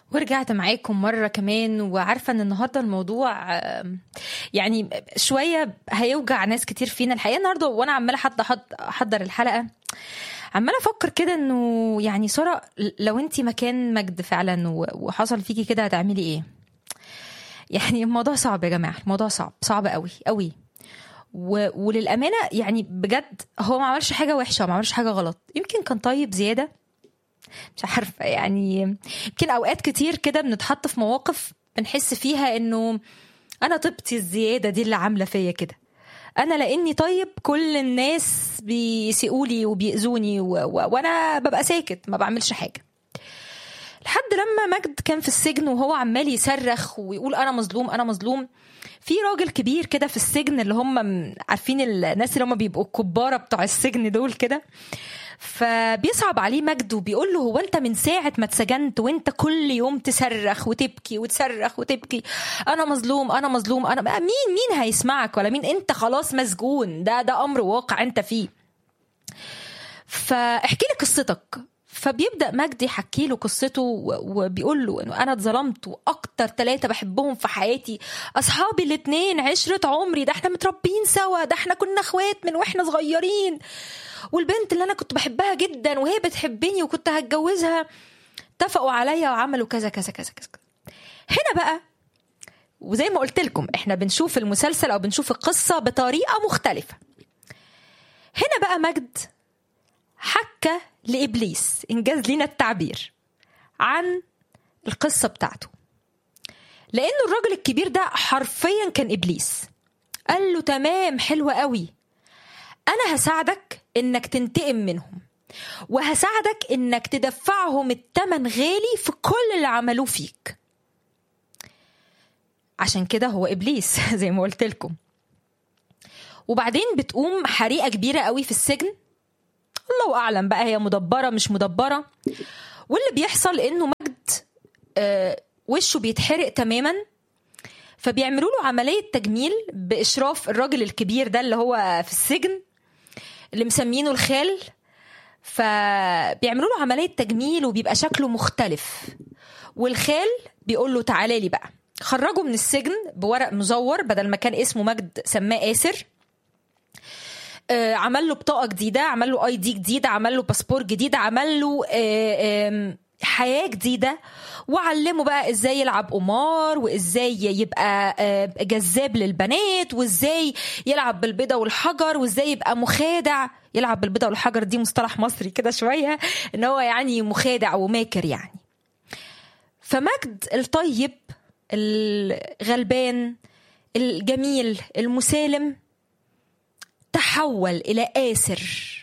ورجعت معاكم مرة كمان، وعارفة ان النهاردة الموضوع يعني شوية هيوجع ناس كتير فينا الحقيقة. النهاردة وانا عمالة احضر الحلقة عمالة افكر كده انه يعني سارة، لو انتي مكان مجد فعلا وحصل فيكي كده هتعملي ايه؟ يعني الموضوع صعب يا جماعة، الموضوع صعب قوي قوي. وللأمانة يعني بجد هو ما عملش حاجة وحشة، ما عملش حاجة غلط، يمكن كان طيب زيادة، مش عارفة. يعني يمكن أوقات كتير كده بنتحط في مواقف بنحس فيها إنه أنا طيبتي الزيادة دي اللي عاملة فيا كده، أنا لأني طيب كل الناس بيسيئولي وبيأذوني وأنا ببقى ساكت ما بعملش حاجة. لحد لما مجد كان في السجن وهو عمال يصرخ ويقول أنا مظلوم أنا مظلوم، في راجل كبير كده في السجن، اللي هم عارفين الناس اللي هم بيبقوا الكبارة بتوع السجن دول كده، فبيصعب عليه مجد وبيقول له هو انت من ساعة ما اتسجنت وانت كل يوم تصرخ وتبكي وتصرخ وتبكي انا مظلوم انا مظلوم انا مين هيسمعك ولا مين؟ انت خلاص مسجون، ده امر واقع انت فيه، فاحكي لي قصتك. فبيبدأ مجد يحكي له قصته وبيقول له انه انا اتظلمت، واكتر 3 بحبهم في حياتي اصحابي الاتنين عشرة عمري، ده احنا متربيين سوا، ده احنا كنا اخوات من واحنا صغيرين، والبنت اللي انا كنت بحبها جدا وهي بتحبني وكنت هتجوزها اتفقوا عليا وعملوا كذا كذا كذا كذا. هنا بقى وزي ما قلت لكم احنا بنشوف المسلسل او بنشوف القصة بطريقة مختلفة. هنا بقى مجد حكى لإبليس، إنجاز لنا التعبير، عن القصة بتاعته، لأنه الراجل الكبير ده حرفيا كان إبليس. قال له تمام، حلوة قوي، أنا هساعدك إنك تنتقم منهم، وهساعدك إنك تدفعهم التمن غالي في كل اللي عملوه فيك. عشان كده هو إبليس زي ما قلت لكم. وبعدين بتقوم حريقة كبيرة قوي في السجن، الله أعلم بقى هي مدبرة مش مدبرة، واللي بيحصل إنه مجد وشه بيتحرق تماما، فبيعملوا له عملية تجميل بإشراف الراجل الكبير ده اللي هو في السجن اللي مسمينه الخال. فبيعملوا له عملية تجميل وبيبقى شكله مختلف، والخال بيقول له تعالى لي بقى، خرجه من السجن بورق مزور، بدل ما كان اسمه مجد سماه آسر، عمل له بطاقة جديدة، عمل له اي دي جديد، عمل له باسبور جديد، عمل له حياة جديدة، وعلمه بقى ازاي يلعب قمار، وازاي يبقى جذاب للبنات، وازاي يلعب بالبيضة والحجر، وازاي يبقى مخادع. يلعب بالبيضة والحجر دي مصطلح مصري كده شوية، ان هو يعني مخادع وماكر يعني. فمجد الطيب الغلبان الجميل المسالم تحول إلى آسر.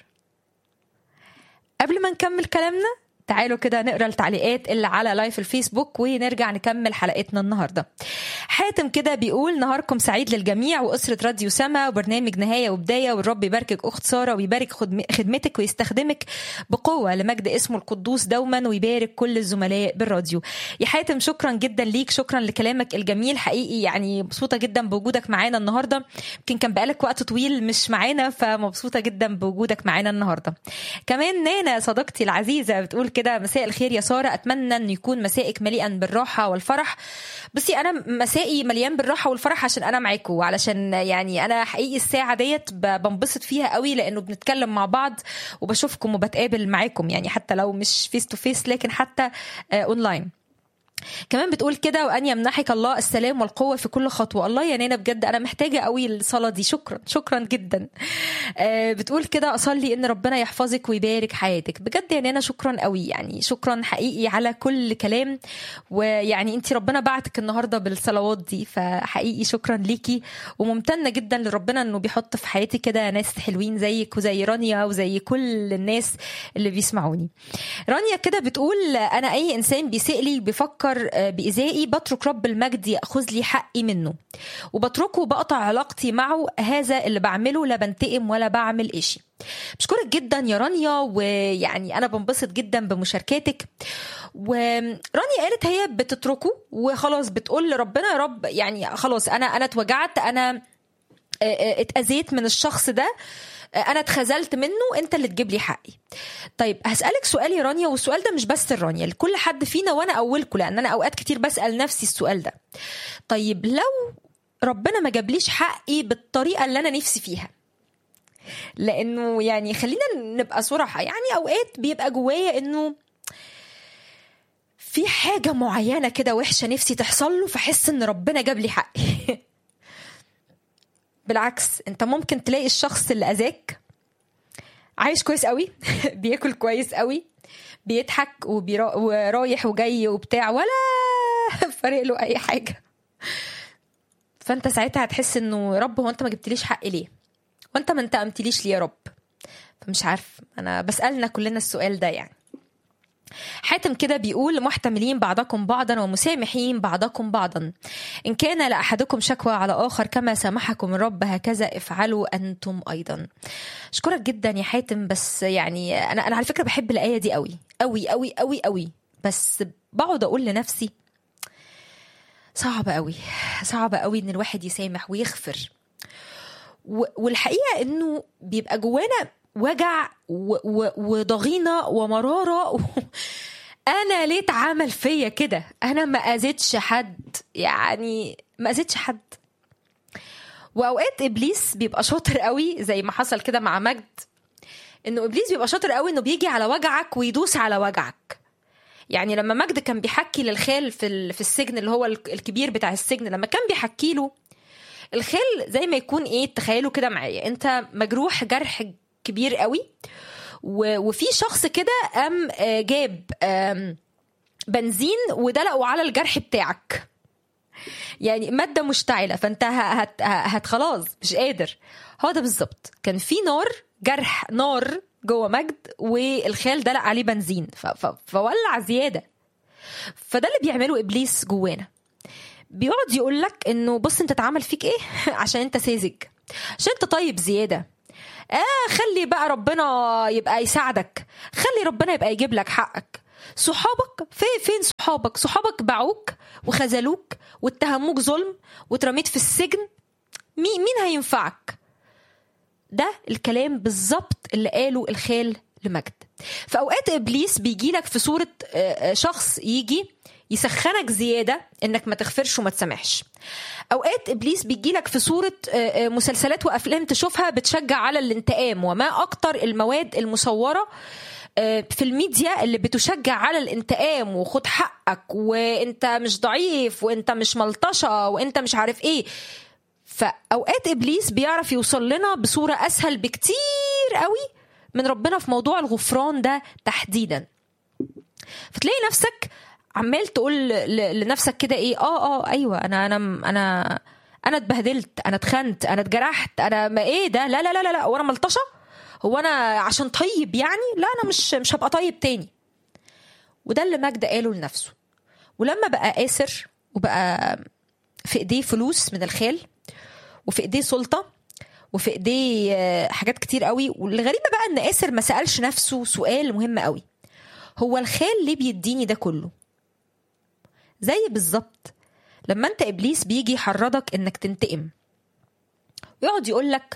قبل ما نكمل كلامنا تعالوا كده نقرأ التعليقات اللي على لايف الفيسبوك ونرجع نكمل حلقتنا النهاردة. حاتم كده بيقول نهاركم سعيد للجميع وأسرة راديو سما وبرنامج نهاية وبداية، والرب يباركك أخت سارة ويبارك خدمتك ويستخدمك بقوة لمجد اسمه القدوس دوما، ويبارك كل الزملاء بالراديو. يا حاتم شكرا جدا ليك، شكرا لكلامك الجميل، حقيقي يعني مبسوطة جدا بوجودك معانا النهاردة، يمكن كان بقالك وقت طويل مش معانا، فمبسوطة جدا بوجودك معانا النهاردة. كمان نانا صديقتي العزيزة بتقول كده مساء الخير يا سارة، أتمنى أن يكون مسائك مليئا بالراحة والفرح. بصي أنا مسائي مليان بالراحة والفرح عشان أنا معاكم، وعلشان يعني أنا حقيقي الساعة ديت بنبسط فيها قوي، لأنه بنتكلم مع بعض وبشوفكم وبتقابل معاكم، يعني حتى لو مش فيس تو فيس لكن حتى أونلاين. كمان بتقول كده وأن يمنحك الله السلام والقوة في كل خطوة. الله يا نانا بجد أنا محتاجة قوي الصلاة دي، شكرا جدا. بتقول كده أصلي إن ربنا يحفظك ويبارك حياتك. بجد يا نانا شكرا قوي، يعني شكرا حقيقي على كل كلام، ويعني انتي ربنا بعتك النهاردة بالصلوات دي، فحقيقي شكرا ليكي، وممتنة جدا لربنا إنه بيحط في حياتي كده ناس حلوين زيك وزي رانيا وزي كل الناس اللي بيسمعوني. رانيا كده بتقول أنا أي إنسان بيسئ لي بيفكر بإزائي بترك رب المجد يأخذ لي حقي منه، وبتركه بقطع علاقتي معه، هذا اللي بعمله، لا بنتقم ولا بعمل إشي. بشكرك جدا يا رانيا، ويعني أنا بنبسط جدا بمشاركاتك. ورانيا قالت هي بتتركه وخلاص، بتقول لربنا يا رب يعني خلاص أنا اتوجعت، أنا اتأذيت من الشخص ده، انا اتخذلت منه، انت اللي تجيب لي حقي. طيب هسألك سؤال يا رانيا، والسؤال ده مش بس الرانيا، لكل حد فينا، وانا اولكم لان انا اوقات كتير بسأل نفسي السؤال ده. طيب لو ربنا ما جابليش حقي بالطريقة اللي انا نفسي فيها، لانه يعني خلينا نبقى صراحة، يعني اوقات بيبقى جوايا انه في حاجة معينة كده وحشة نفسي تحصل له، فحس ان ربنا جاب لي حقي. بالعكس، انت ممكن تلاقي الشخص اللي اذاك عايش كويس قوي، بياكل كويس قوي، بيضحك ورايح وجاي وبتاع، ولا فارق له اي حاجة. فانت ساعتها هتحس انه يا رب، هو انت ما جبتليش حقي ليه؟ وانت ما انتقمتليش ليه يا رب؟ فمش عارف، انا بسألنا كلنا السؤال ده يعني. حاتم كده بيقول محتملين بعضكم بعضا ومسامحين بعضكم بعضا، إن كان لأحدكم شكوى على آخر كما سامحكم الرب هكذا افعلوا أنتم أيضا. أشكرك جدا يا حاتم. بس يعني أنا على فكرة بحب الآية دي قوي قوي قوي قوي قوي، بس بقعد أقول لنفسي صعبة قوي، صعبة قوي إن الواحد يسامح ويغفر. والحقيقة إنه بيبقى جوانا وجع وضغينة ومرارة. أنا ليه اتعامل فيا كده؟ أنا ما أذيتش حد، يعني ما أذيتش حد. وأوقات إبليس بيبقى شاطر قوي، زي ما حصل كده مع مجد، إنه إبليس بيبقى شاطر قوي إنه بيجي على وجعك ويدوس على وجعك. يعني لما مجد كان بيحكي للخال في السجن، اللي هو الكبير بتاع السجن، لما كان بيحكي له الخال زي ما يكون إيه، تخيلوا كده معايا، أنت مجروح جرح كبير قوي، وفي شخص كده قام جاب بنزين ودلقوا على الجرح بتاعك، يعني مادة مشتعلة، فانت هت خلاص مش قادر. هو ده بالظبط، كان في نار، جرح نار جوه مجد، والخال دلق عليه بنزين فولع زيادة. فده اللي بيعمله إبليس جوانا، بيقعد يقولك انه بص انت اتعمل فيك ايه، عشان انت ساذج، عشان انت طيب زيادة، خلي بقى ربنا يبقى يساعدك، خلي ربنا يبقى يجيب لك حقك. صحابك فين صحابك باعوك وخذلوك واتهموك ظلم واترميت في السجن، مين هينفعك؟ ده الكلام بالظبط اللي قاله الخال لمجد. فأوقات إبليس بيجيلك في صورة شخص يجي يسخنك زيادة انك ما تغفرش وما تسامحش. اوقات ابليس بيجيلك في صورة مسلسلات وافلام تشوفها بتشجع على الانتقام، وما اكتر المواد المصورة في الميديا اللي بتشجع على الانتقام، وخد حقك، وانت مش ضعيف، وانت مش ملطشة، وانت مش عارف ايه. فاوقات ابليس بيعرف يوصل لنا بصورة اسهل بكتير قوي من ربنا في موضوع الغفران ده تحديدا. فتلاقي نفسك عمال تقول لنفسك كده ايه، ايوه انا اتبهدلت، انا اتخنت، انا اتجرحت، انا ما ايه ده، لا لا لا لا, لا. وانا ملطشه؟ هو انا عشان طيب يعني؟ لا، انا مش هبقى طيب تاني. وده اللي مجد قاله لنفسه. ولما بقى آسر وبقى في ايديه فلوس من الخال، وفي ايديه سلطه، وفي ايديه حاجات كتير قوي، والغريبه بقى ان آسر ما سألش نفسه سؤال مهم قوي، هو الخال ليه بيديني ده كله؟ زي بالظبط لما انت ابليس بيجي يحرضك انك تنتقم، ويقعد يقولك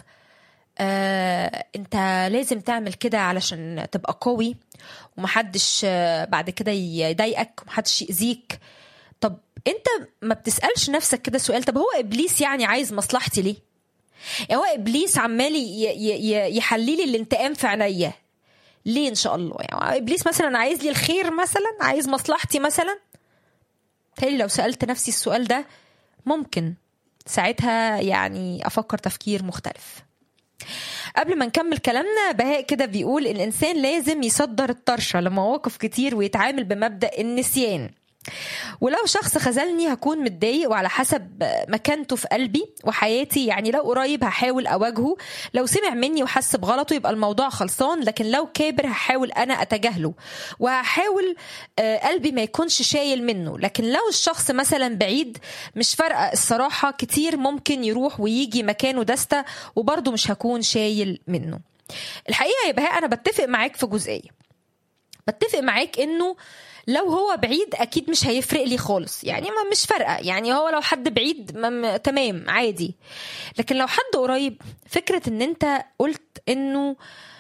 انت لازم تعمل كده علشان تبقى قوي، ومحدش بعد كده يضايقك، ومحدش يأذيك. طب انت ما بتسألش نفسك كده سؤال، طب هو ابليس يعني عايز مصلحتي ليه؟ يعني هو ابليس عمال يحللي الانتقام في عينيا ليه؟ ان شاء الله يعني ابليس مثلا عايز لي الخير، مثلا عايز مصلحتي مثلا. تالي لو سألت نفسي السؤال ده ممكن ساعتها يعني أفكر تفكير مختلف. قبل ما نكمل كلامنا، بهاء كده بيقول الإنسان لازم يصدر الطرشة لمواقف كتير ويتعامل بمبدأ النسيان. ولو شخص خذلني هكون متضايق، وعلى حسب مكانته في قلبي وحياتي، يعني لو قريب هحاول أواجهه، لو سمع مني وحس بغلطه يبقى الموضوع خلصان، لكن لو كابر هحاول أنا أتجاهله، وهحاول قلبي ما يكونش شايل منه. لكن لو الشخص مثلا بعيد مش فارقة الصراحة، كتير ممكن يروح ويجي مكانه دستة وبرضه مش هكون شايل منه. الحقيقة يا بهاء أنا بتفق معاك في جزئية، بتفق معاك إنه لو هو بعيد اكيد مش هيفرق لي خالص، يعني ما مش فارقه، يعني هو لو حد بعيد تمام عادي. لكن لو حد قريب، فكره ان انت قلت انه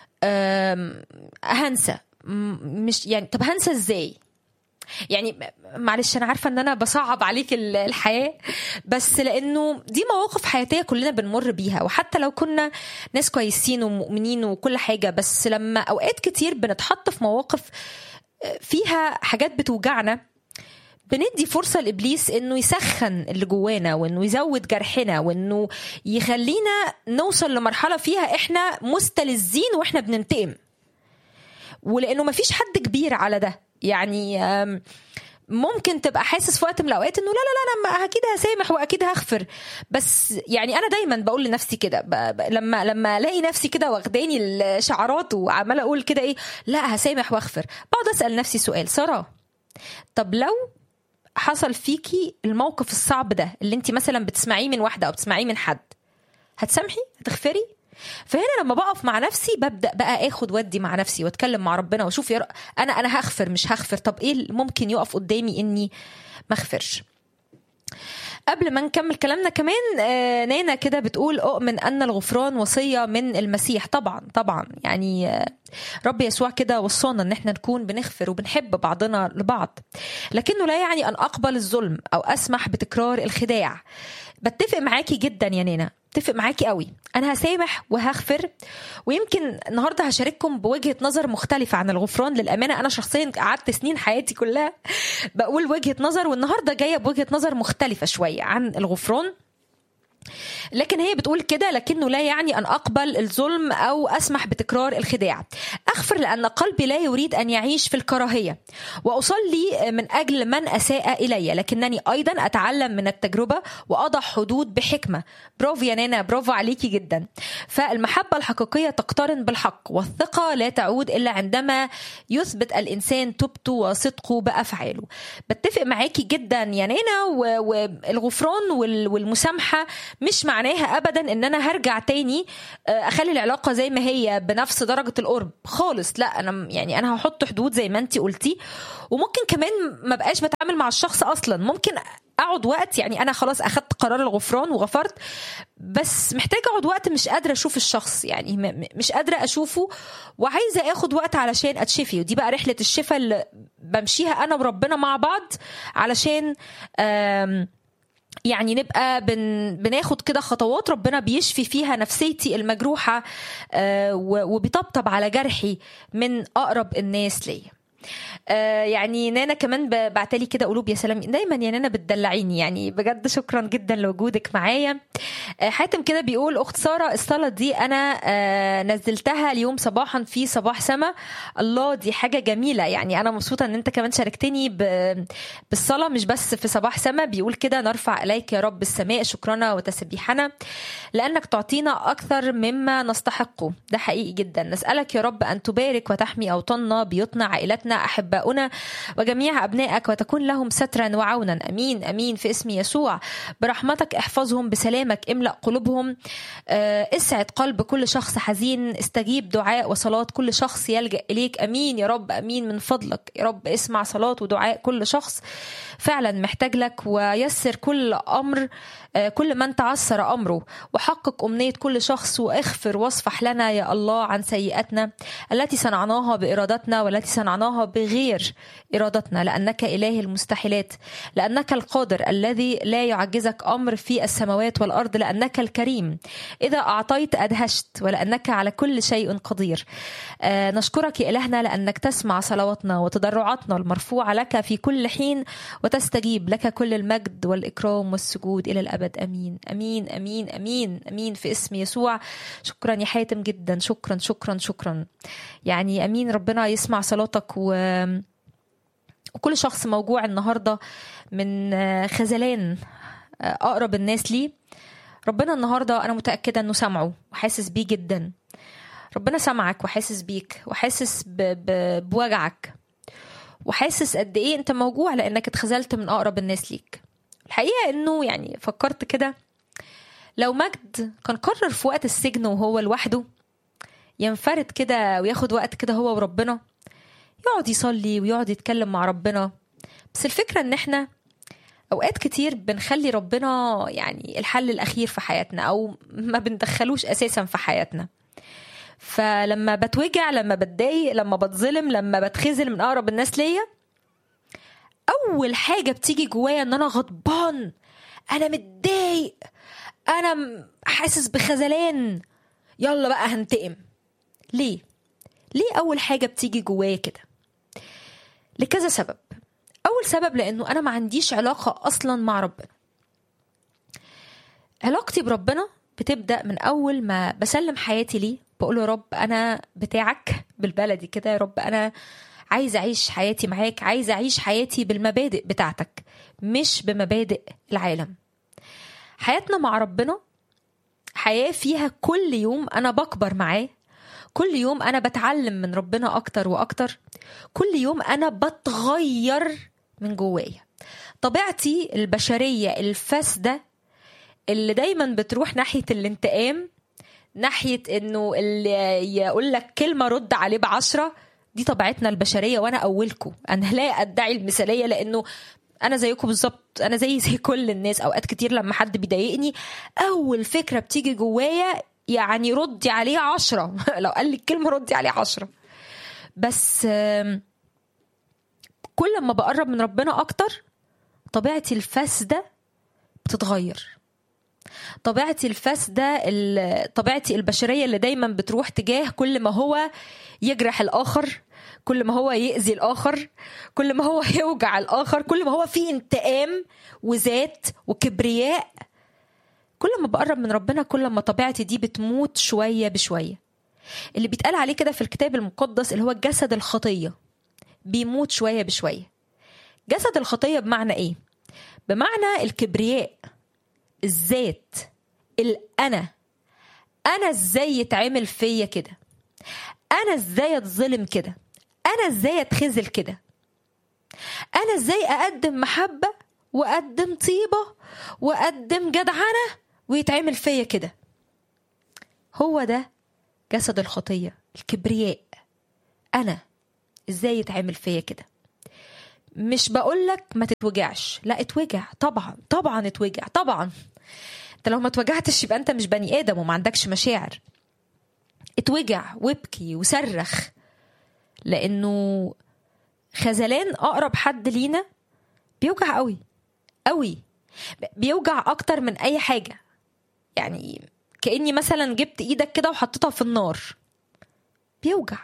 هنسى، مش يعني طب هنسى ازاي؟ يعني معلش انا عارفه ان انا بصعب عليك الحياه، بس لانه دي مواقف حياتيه كلنا بنمر بيها، وحتى لو كنا ناس كويسين ومؤمنين وكل حاجه، بس لما اوقات كتير بنتحط في مواقف فيها حاجات بتوجعنا، بندي فرصة لإبليس إنه يسخن اللي جوانا، وإنه يزود جرحنا، وإنه يخلينا نوصل لمرحلة فيها إحنا مستلذين وإحنا بننتقم. ولأنه مفيش حد كبير على ده، يعني ممكن تبقى حاسس في وقت من الأوقات إنه لا لا لا أنا أكيد هسامح وأكيد هغفر، بس يعني أنا دايما بقول لنفسي كده لما ألاقي نفسي كده واخداني الشعارات وعمالة أقول كده إيه لا هسامح وأغفر، بقعد أسأل نفسي سؤال: سارة، طب لو حصل فيكي الموقف الصعب ده اللي انت مثلا بتسمعيه من واحدة او بتسمعيه من حد، هتسامحي؟ هتغفري؟ فهنا لما بقف مع نفسي ببدأ بقى اخد ودي مع نفسي واتكلم مع ربنا واشوف انا هغفر مش هغفر، طب ايه اللي ممكن يقف قدامي اني ما اغفرش. قبل ما نكمل كلامنا كمان نانا كده بتقول أؤمن أن الغفران وصية من المسيح. طبعا يعني رب يسوع كده وصانا ان احنا نكون بنغفر وبنحب بعضنا لبعض، لكنه لا يعني ان اقبل الظلم او اسمح بتكرار الخداع. بتفق معاكي جدا يا نانا، اتفق معاكي قوي، انا هسامح وهغفر. ويمكن النهارده هشارككم بوجهة نظر مختلفة عن الغفران. للأمانة انا شخصيا قعدت سنين حياتي كلها بقول وجهة نظر، والنهارده جاية بوجهة نظر مختلفة شوية عن الغفران. لكن هي بتقول كده: لكنه لا يعني أن أقبل الظلم أو أسمح بتكرار الخداع. أغفر لأن قلبي لا يريد أن يعيش في الكراهية، وأصلي من أجل من أساء إلي، لكنني أيضا أتعلم من التجربة وأضع حدود بحكمة. برافو يا نانا، برافو عليكي جدا. فالمحبة الحقيقية تقترن بالحق، والثقة لا تعود إلا عندما يثبت الإنسان توبته وصدقه بأفعاله. بتفق معاكي جدا يا نانا. والغفران والمسامحة مش معناها ابدا ان انا هرجع تاني اخلي العلاقه زي ما هي بنفس درجه القرب خالص، لا انا يعني انا هحط حدود زي ما انتي قلتي. وممكن كمان ما بقاش بتعامل مع الشخص اصلا، ممكن اقعد وقت، يعني انا خلاص اخدت قرار الغفران وغفرت، بس محتاجه اقعد وقت مش قادره اشوف الشخص، يعني مش قادره اشوفه وعايزه اخد وقت علشان اتشفي. ودي بقى رحله الشفاء اللي بمشيها انا وربنا مع بعض، علشان يعني نبقى بناخد كده خطوات ربنا بيشفي فيها نفسيتي المجروحة وبيطبطب على جرحي من أقرب الناس ليا. يعني نانا كمان بعتلي كده قلوب يا سلام، دايما يا نانا بتدلعيني، يعني بجد شكرا جدا لوجودك معايا. حاتم كده بيقول: اخت ساره، الصلاه دي انا نزلتها اليوم صباحا في صباح سما. الله، دي حاجه جميله، يعني انا مبسوطه ان انت كمان شاركتني بالصلاه مش بس في صباح سما. بيقول كده: نرفع اليك يا رب السماء شكرنا وتسبيحنا لانك تعطينا اكثر مما نستحقه. ده حقيقي جدا. نسالك يا رب ان تبارك وتحمي اوطاننا، بيوتنا، عائلتنا، احباؤنا وجميع ابنائك، وتكون لهم سترا وعونا. امين امين في اسم يسوع. برحمتك احفظهم، بسلامك املأ قلوبهم. اسعد قلب كل شخص حزين، استجيب دعاء وصلاة كل شخص يلجأ اليك. امين يا رب، امين من فضلك يا رب، اسمع صلاة ودعاء كل شخص فعلا محتاج لك، ويسر كل امر كل من تعثر امره، وحقق امنية كل شخص، واغفر واصفح لنا يا الله عن سيئاتنا التي صنعناها بارادتنا والتي صنعناها بغير ارادتنا، لانك اله المستحيلات، لانك القادر الذي لا يعجزك امر في السماوات والارض، لانك الكريم اذا اعطيت ادهشت، ولانك على كل شيء قدير. نشكرك يا الهنا لانك تسمع صلواتنا وتضرعاتنا المرفوعه لك في كل حين، وتستجيب. لك كل المجد والاكرام والسجود الى الابد. امين امين امين امين امين في اسم يسوع. شكرا يا حاتم جدا، شكرا شكرا شكرا. يعني امين، ربنا يسمع صلاتك. وكل شخص موجوع النهارده من خذلان اقرب الناس ليه، ربنا النهارده انا متاكده انه سمعه وحاسس بيه جدا. ربنا سمعك وحاسس بيك وحاسس بوجعك، وحاسس قد ايه انت موجوع لانك اتخذلت من اقرب الناس ليك. الحقيقه انه يعني فكرت كده، لو مجد كان قرر في وقت السجن وهو لوحده ينفرد كده وياخد وقت كده هو وربنا، يقعد يصلي ويقعد يتكلم مع ربنا. بس الفكرة ان احنا اوقات كتير بنخلي ربنا يعني الحل الاخير في حياتنا، او ما بندخلوش اساسا في حياتنا. فلما بتوجع، لما بتضايق، لما بتظلم، لما بتخذل من اقرب الناس ليا، اول حاجة بتيجي جوايا ان انا غضبان، انا متضايق، انا حاسس بخذلان، يلا بقى هنتقم. ليه اول حاجة بتيجي جوايا كده؟ لكذا سبب. اول سبب لانه انا ما عنديش علاقة اصلا مع ربنا. علاقتي بربنا بتبدأ من اول ما بسلم حياتي ليه، بقول يا رب انا بتاعك، بالبلدي كده، يا رب انا عايز اعيش حياتي معاك، عايز اعيش حياتي بالمبادئ بتاعتك مش بمبادئ العالم. حياتنا مع ربنا حياة فيها كل يوم انا بكبر معاه، كل يوم انا بتعلم من ربنا اكتر واكتر، كل يوم انا بتغير من جوايا. طبيعتي البشرية الفاسدة اللي دايما بتروح ناحية الانتقام، ناحية انه اللي يقول لك كلمة رد عليه ب10، دي طبيعتنا البشرية. وانا اولكم، انا لا ادعي المثالية، لانه انا زيكم بالظبط، انا زي كل الناس. اوقات كتير لما حد بيضايقني اول فكرة بتيجي جوايا يعني ردي عليه 10 لو قال لي الكلمة ردي عليه 10. بس كل ما بقرب من ربنا اكتر طبيعتي الفاسدة بتتغير. طبيعتي الفاسدة، طبيعتي البشرية اللي دايما بتروح تجاه كل ما هو يجرح الآخر، كل ما هو يأذي الآخر، كل ما هو يوجع الآخر، كل ما هو فيه انتقام وذات وكبرياء. كل ما بقرب من ربنا كل ما طبيعتي دي بتموت شوية بشوية. اللي بيتقال عليه كده في الكتاب المقدس اللي هو جسد الخطية بيموت شوية بشوية. جسد الخطية بمعنى ايه؟ بمعنى الكبرياء، الذات، انا ازاي يتعامل فيا كده، انا ازاي اتظلم كده، انا ازاي اتخذل كده، انا ازاي اقدم محبة واقدم طيبة واقدم جدعنة ويتعامل فيا كده. هو ده جسد الخطية، الكبرياء. انا ازاي يتعامل فيا كده. مش بقولك ما تتوجعش، لا اتوجع طبعا اتوجع طبعا. انت لو ما توجعتش يبقى انت مش بني ادم وما عندكش مشاعر. اتوجع وابكي وصرخ، لانه خذلان اقرب حد لينا بيوجع قوي قوي، بيوجع اكتر من اي حاجة. يعني كأني مثلا جبت ايدك كده وحطيتها في النار، بيوجع،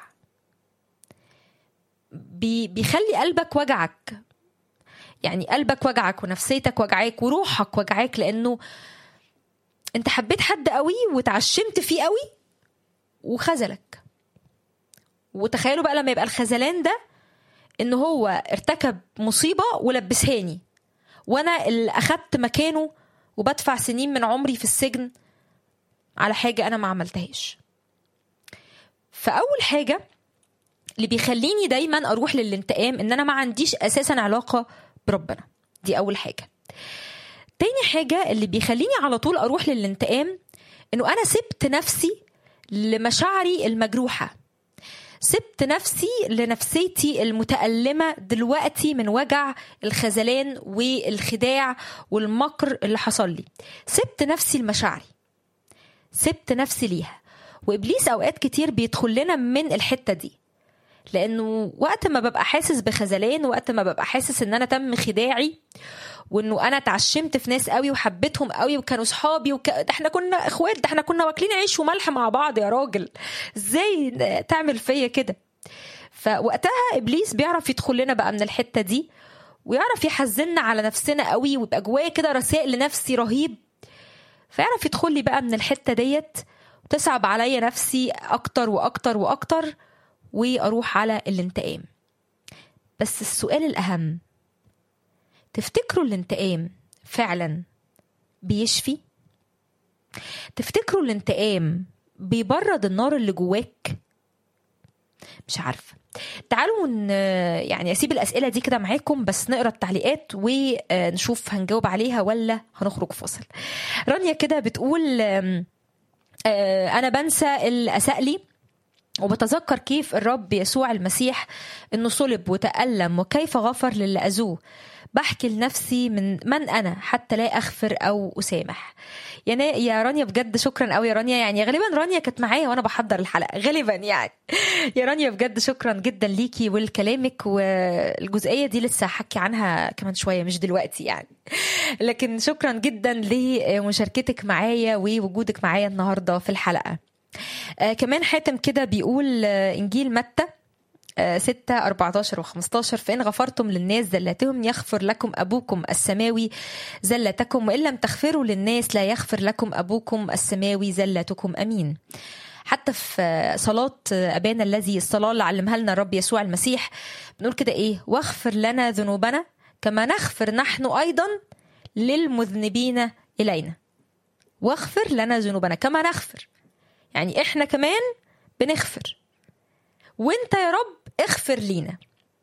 بيخلي قلبك وجعك. يعني قلبك وجعك ونفسيتك وجعاك وروحك وجعاك، لانه انت حبيت حد قوي وتعشمت فيه قوي وخذلك. وتخيلوا بقى لما يبقى الخذلان ده انه هو ارتكب مصيبة ولبسهاني، وانا اللي اخدت مكانه وبدفع سنين من عمري في السجن على حاجة انا ما عملتهاش. فاول حاجة اللي بيخليني دايما اروح للانتقام ان انا ما عنديش اساسا علاقة بربنا، دي اول حاجة. تاني حاجة اللي بيخليني على طول اروح للانتقام انه انا سبت نفسي لمشاعري المجروحة، سبت نفسي لنفسيتي المتألمة دلوقتي من وجع الخذلان والخداع والمكر اللي حصل لي. سبت نفسي لمشاعري، سبت نفسي ليها. وإبليس أوقات كتير بيدخل لنا من الحتة دي، لأنه وقت ما ببقى حاسس بخذلان، وقت ما ببقى حاسس إن أنا تم خداعي وإنه أنا تعشمت في ناس قوي وحبيتهم قوي وكانوا صحابي ده احنا كنا إخوات، ده احنا كنا واكلين عيش وملح مع بعض يا راجل، إزاي تعمل فيا كده؟ فوقتها إبليس بيعرف يدخل لنا بقى من الحتة دي ويعرف يحزننا على نفسنا قوي، ويبقى جوايا كده رسائل لنفسي رهيب، فيعرف يدخل لي بقى من الحتة ديت وتصعب عليا نفسي أكتر وأكتر وأكتر وأروح على الانتقام. بس السؤال الأهم، تفتكروا الانتقام فعلا بيشفي؟ تفتكروا الانتقام بيبرد النار اللي جواك؟ مش عارفة. تعالوا يعني أسيب الأسئلة دي كده معاكم، بس نقرأ التعليقات ونشوف هنجاوب عليها ولا هنخرج فاصل. رانيا كده بتقول أنا بنسى اللي أساء لي، وبتذكر كيف الرب يسوع المسيح انه صلب وتألم وكيف غفر للي أذوه. بحكي لنفسي من أنا حتى لا أغفر أو أسامح. يعني يا رانيا بجد شكرا قوي يا رانيا، يعني غالبا رانيا كانت معايا وأنا بحضر الحلقة غالبا يعني. يا رانيا بجد شكرا جدا ليكي ولكلامك، والجزئية دي لسه حكي عنها كمان شوية مش دلوقتي يعني، لكن شكرا جدا لمشاركتك معايا ووجودك معايا النهاردة في الحلقة. كمان حاتم كده بيقول إنجيل متى 6:14-15 فإن غفرتم للناس زلاتهم يغفر لكم أبوكم السماوي زلتكم، وإن لم تغفروا للناس لا يغفر لكم أبوكم السماوي زلتكم. أمين. حتى في صلاة أبانا الذي، الصلاة اللي علمها لنا الرب يسوع المسيح، بنقول كده إيه؟ واغفر لنا ذنوبنا كما نغفر نحن أيضا للمذنبين إلينا. واغفر لنا ذنوبنا كما نغفر، يعني إحنا كمان بنغفر، وانت يا رب اغفر لينا.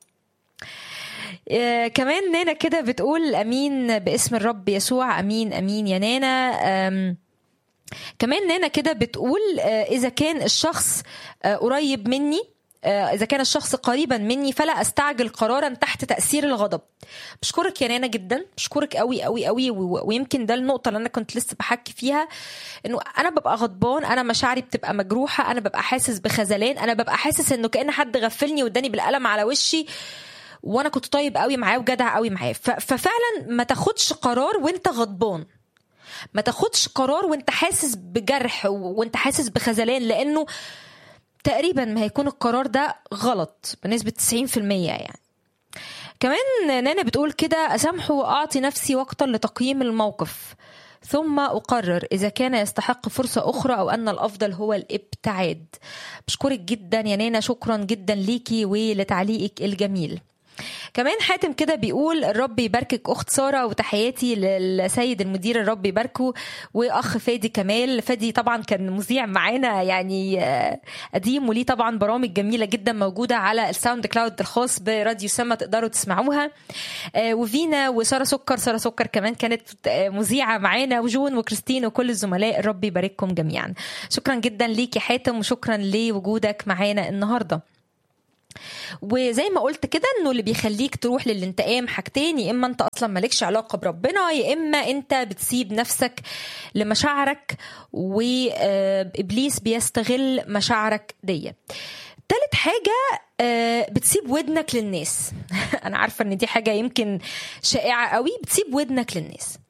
كمان نانا كده بتقول امين باسم الرب يسوع. امين امين يا نانا. كمان نانا كده بتقول اذا كان الشخص قريب مني، إذا كان الشخص قريبا مني فلا أستعجل قرارا تحت تأثير الغضب. بشكرك يا نانا جدا، بشكرك قوي قوي قوي. ويمكن ده النقطة اللي أنا كنت لسه بحكي فيها، إنه أنا ببقى غضبان، أنا مشاعري بتبقى مجروحة، أنا ببقى حاسس بخذلان، أنا ببقى حاسس إنه كأن حد غفلني واداني بالقلم على وشي وأنا كنت طيب قوي معاه وجدع قوي معاه. ففعلا ما تاخدش قرار وانت غضبان، ما تاخدش قرار وانت حاسس بجرح وانت حاسس بخذلان، لأنه تقريبا ما هيكون القرار ده غلط بنسبة 90% يعني. كمان نانا بتقول كده أسامحه وأعطي نفسي وقتا لتقييم الموقف ثم أقرر إذا كان يستحق فرصة أخرى أو أن الأفضل هو الابتعاد. بشكرك جدا يا نانا، شكرا جدا ليكي ولتعليقك الجميل. كمان حاتم كده بيقول الرب يباركك أخت سارة، وتحياتي للسيد المدير الرب يباركه، وأخ فادي كمال. فادي طبعا كان مذيع معانا يعني قديم، وليه طبعا برامج جميلة جدا موجودة على الساوند كلاود الخاص براديو سما تقدروا تسمعوها. وفينا وسارة سكر، سارة سكر كمان كانت مذيعة معانا، وجون وكريستين وكل الزملاء. الرب يبارككم جميعا. شكرا جدا ليك يا حاتم، وشكرا لوجودك معانا النهاردة. وزي ما قلت كده انه اللي بيخليك تروح للانتقام حاجتين، يا اما انت اصلا مالكش علاقه بربنا، يا اما انت بتسيب نفسك لمشاعرك وابليس بيستغل مشاعرك دي. تالت حاجه بتسيب ودنك للناس. انا عارفه ان دي حاجه يمكن شائعه قوي، بتسيب ودنك للناس.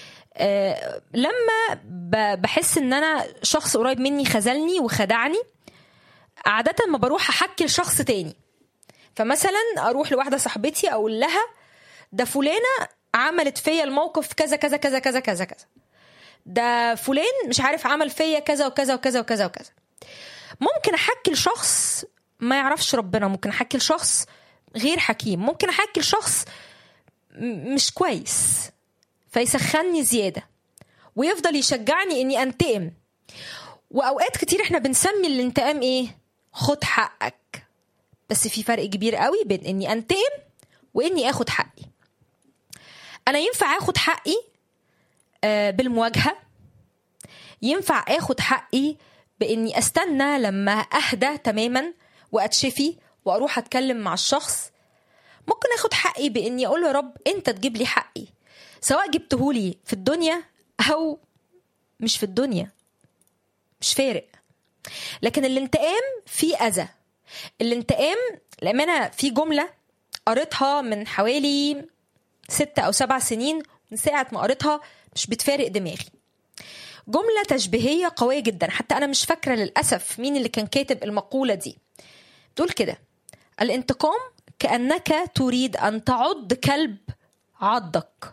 لما بحس ان انا شخص قريب مني خذلني وخدعني، عادة ما بروح أحكي لشخص تاني. فمثلا أروح لواحدة صاحبتي أقول لها ده فلانة عملت فيا الموقف كذا كذا كذا كذا كذا كذا، ده فلان مش عارف عمل فيا كذا وكذا وكذا وكذا وكذا. ممكن أحكي لشخص ما يعرفش ربنا، ممكن أحكي لشخص غير حكيم، ممكن أحكي لشخص مش كويس فيسخني زيادة ويفضل يشجعني إني أنتقم. وأوقات كتير إحنا بنسمي الانتقام إيه؟ خد حقك. بس في فرق كبير قوي بين اني انتقم واني اخد حقي. انا ينفع اخد حقي بالمواجهة، ينفع اخد حقي باني استنى لما اهدى تماما واتشفي واروح اتكلم مع الشخص. ممكن اخد حقي باني اقول له يا رب انت تجيب لي حقي، سواء جبتهولي في الدنيا او مش في الدنيا، مش فارق. لكن الانتقام فيه أذى. الانتقام لأمانة في جملة قريتها من حوالي 6 أو 7 سنين، من ساعة ما قريتها مش بتفارق دماغي. جملة تشبيهية قوية جدا، حتى أنا مش فاكرة للأسف مين اللي كان كاتب المقولة دي. تقول كده: الانتقام كأنك تريد أن تعض كلب عضك.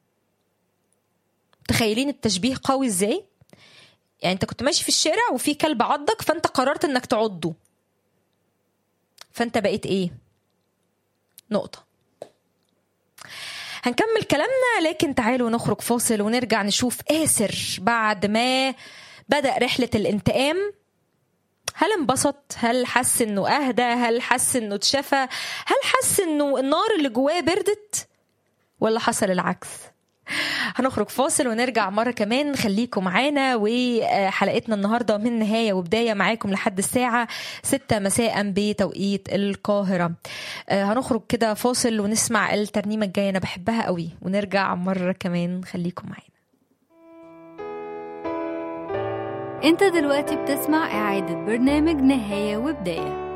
تخيلين التشبيه قوي ازاي؟ يعني انت كنت ماشي في الشارع وفي كلب عضك، فانت قررت انك تعضه، فانت بقيت ايه؟ نقطة. هنكمل كلامنا، لكن تعالوا نخرج فاصل ونرجع نشوف آسر بعد ما بدأ رحلة الانتقام. هل انبسط؟ هل حس انه اهدى؟ هل حس انه اتشفى؟ هل حس انه النار اللي جواه بردت؟ ولا حصل العكس؟ هنخرج فاصل ونرجع مرة كمان. خليكم معانا، وحلقتنا النهاردة من نهاية وبداية معاكم لحد الساعة 6 مساء بتوقيت القاهرة. هنخرج كده فاصل ونسمع الترنيمة الجاية، أنا بحبها قوي، ونرجع مرة كمان. خليكم معانا. انت دلوقتي بتسمع إعادة برنامج نهاية وبداية.